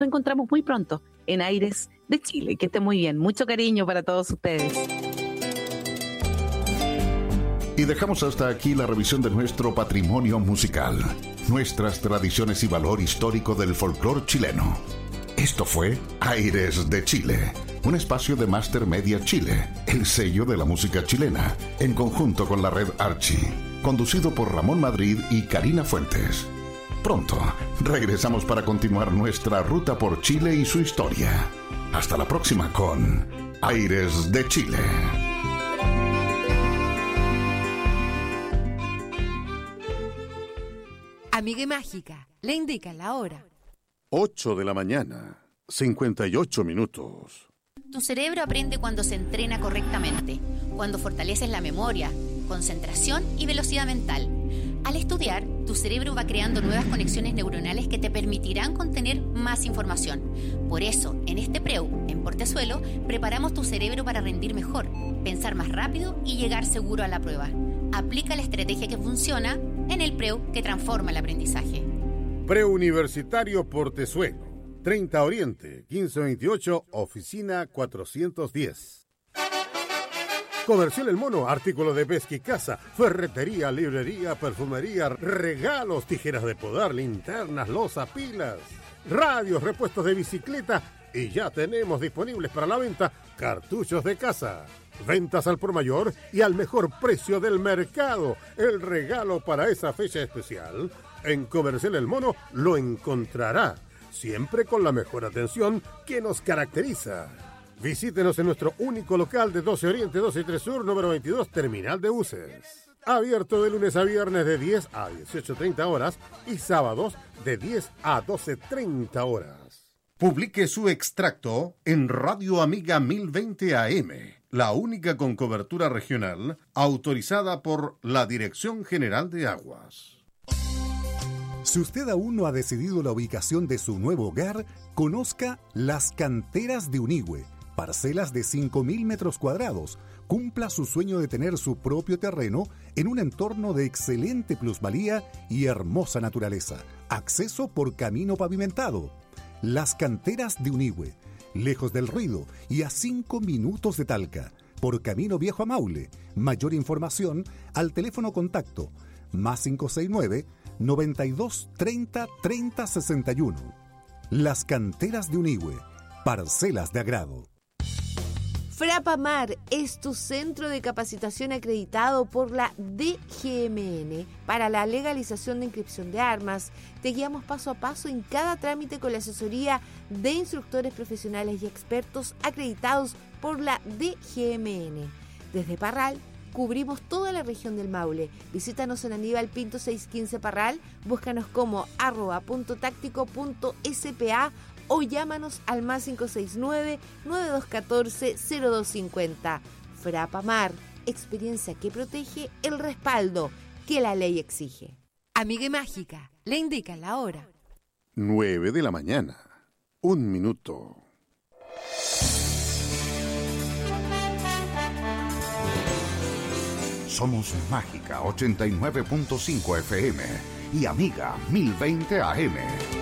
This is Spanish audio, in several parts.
encontramos muy pronto en Aires de Chile. Que esté muy bien. Mucho cariño para todos ustedes. Y dejamos hasta aquí la revisión de nuestro patrimonio musical, nuestras tradiciones y valor histórico del folclore chileno. Esto fue Aires de Chile, un espacio de Master Media Chile, el sello de la música chilena, en conjunto con la red Archie, conducido por Ramón Madrid y Karina Fuentes. Pronto regresamos para continuar nuestra ruta por Chile y su historia. Hasta la próxima con Aires de Chile. Amiga Mágica, le indica la hora. 8 de la mañana, 58 minutos. Tu cerebro aprende cuando se entrena correctamente, cuando fortaleces la memoria, concentración y velocidad mental. Al estudiar, tu cerebro va creando nuevas conexiones neuronales que te permitirán contener más información. Por eso, en este PREU, en Portezuelo, preparamos tu cerebro para rendir mejor, pensar más rápido y llegar seguro a la prueba. Aplica la estrategia que funciona en el PREU que transforma el aprendizaje. Preuniversitario Portezuelo, 30 Oriente, 1528, oficina 410. Comercial El Mono, artículos de pesca y caza, ferretería, librería, perfumería, regalos, tijeras de podar, linternas, loza, pilas, radios, repuestos de bicicleta y ya tenemos disponibles para la venta cartuchos de caza. Ventas al por mayor y al mejor precio del mercado. El regalo para esa fecha especial. En Comercial El Mono lo encontrará, siempre con la mejor atención que nos caracteriza. Visítenos en nuestro único local de 12 Oriente, 12 y 3 Sur, número 22, Terminal de Buses. Abierto de lunes a viernes de 10 a 18:30 horas y sábados de 10 a 12:30 horas. Publique su extracto en Radio Amiga 1020 AM, la única con cobertura regional autorizada por la Dirección General de Aguas. Si usted aún no ha decidido la ubicación de su nuevo hogar, conozca Las Canteras de Unigüe, parcelas de 5.000 metros cuadrados. Cumpla su sueño de tener su propio terreno en un entorno de excelente plusvalía y hermosa naturaleza. Acceso por camino pavimentado. Las Canteras de Unigüe, lejos del ruido y a 5 minutos de Talca, por Camino Viejo a Maule. Mayor información al teléfono contacto +569 92 30 30 61. Las Canteras de Unigüe, parcelas de agrado. Frapamar es tu centro de capacitación acreditado por la DGMN para la legalización de inscripción de armas. Te guiamos paso a paso en cada trámite con la asesoría de instructores profesionales y expertos acreditados por la DGMN. Desde Parral, cubrimos toda la región del Maule. Visítanos en Aníbal Pinto 615 Parral, búscanos como @puntotáctico.spa o llámanos al +569-9214-0250. Frapamar, experiencia que protege, el respaldo que la ley exige. Amiga Mágica, le indica la hora. 9 de la mañana, 1 minuto. Somos Mágica 89.5 FM y Amiga 1020 AM.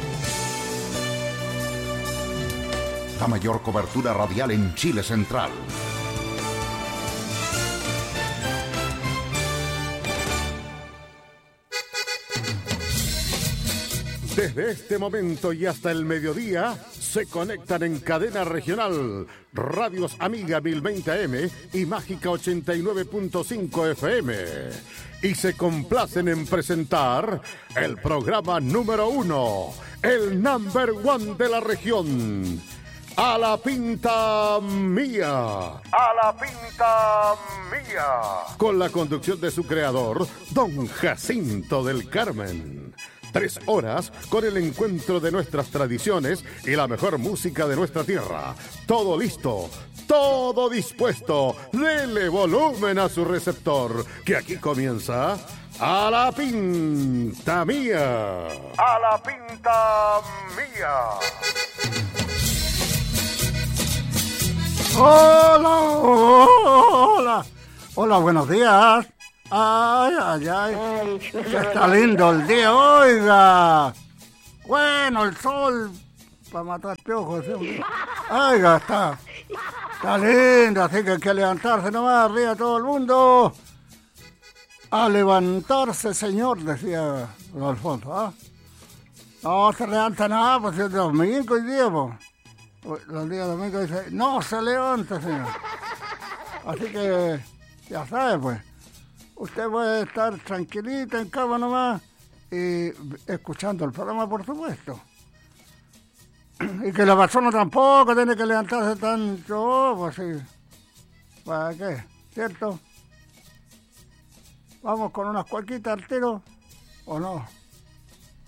La mayor cobertura radial en Chile Central. Desde este momento y hasta el mediodía, se conectan en cadena regional Radios Amiga 1020 AM y Mágica 89.5 FM. Y se complacen en presentar el programa número 1, el number 1 de la región. A la pinta mía. A la pinta mía. Con la conducción de su creador, don Jacinto del Carmen. 3 horas con el encuentro de nuestras tradiciones y la mejor música de nuestra tierra. Todo listo, todo dispuesto. Dele volumen a su receptor, que aquí comienza A la pinta mía. A la pinta mía. Hola, hola, hola, buenos días. Ay, ay, ay, que está lindo el día, oiga. Bueno, el sol para matar piojos. Oiga, está lindo, así que hay que levantarse nomás, arriba todo el mundo. A levantarse, señor, decía don Alfonso, ¿ah? No se levanta nada, pues es domingo hoy día, pues. Los días domingos dice, no se levanta, señor. Así que, ya sabe, pues. Usted puede estar tranquilita en cama nomás y escuchando el programa, por supuesto. Y que la persona tampoco tiene que levantarse tanto, pues sí. ¿Para qué? ¿Cierto? Vamos con unas cualquitas al tiro, ¿o no?